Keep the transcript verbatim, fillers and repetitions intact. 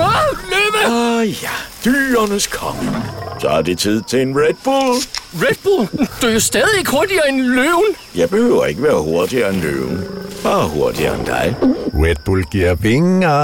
Ah, løve! Ah ja, dyrenes konge. Så er det tid til en Red Bull. Red Bull? Du er jo stadig ikke hurtigere end løven. Jeg behøver ikke være hurtigere end løven. Bare hurtigere end dig. Red Bull giver vinger.